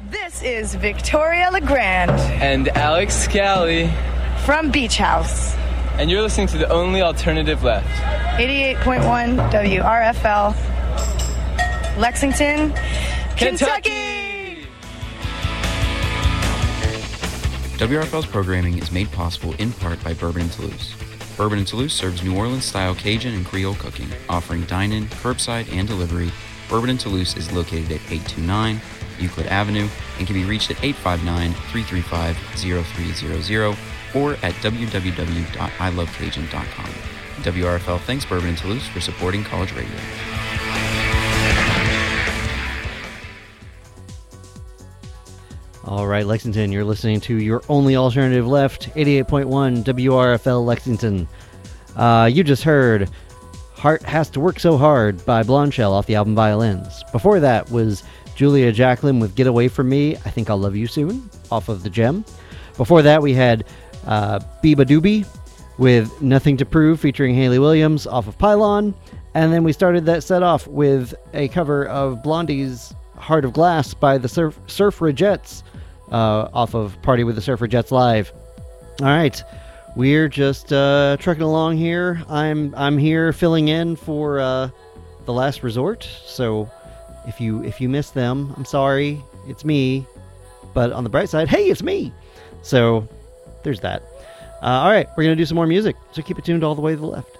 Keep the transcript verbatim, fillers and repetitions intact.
This is Victoria LeGrand. And Alex Scally. From Beach House. And you're listening to the only alternative left. eighty-eight point one W R F L, Lexington, Kentucky! Kentucky! W R F L's programming is made possible in part by Bourbon and Toulouse. Bourbon and Toulouse serves New Orleans-style Cajun and Creole cooking, offering dine-in, curbside, and delivery. Bourbon and Toulouse is located at eight two nine Euclid Avenue and can be reached at eight five nine, three three five, zero three zero zero or at w w w dot i love cajun dot com. W R F L thanks Bourbon and Toulouse for supporting college radio. All right, Lexington, you're listening to your only alternative left, eighty-eight point one W R F L Lexington. Uh, you just heard Heart Has to Work So Hard by Blondshell off the album Violins. Before that was Julia Jacqueline with Get Away From Me, I Think I'll Love You Soon, off of The Gem. Before that, we had uh, Biba Doobie with Nothing to Prove featuring Hayley Williams off of Pylon. And then we started that set off with a cover of Blondie's Heart of Glass by the Surf, Surfragettes uh, off of Party with the Surfragettes Live. All right, we're just uh, trucking along here. I'm I'm here filling in for uh, The Last Resort. So if you if you missed them, I'm sorry. It's me. But on the bright side, hey, it's me. So there's that. Uh, all right, we're going to do some more music. So keep it tuned all the way to the left.